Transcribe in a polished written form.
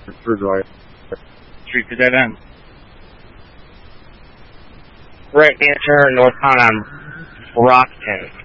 right. Street to dead end. Right hand turn, north on Brockton.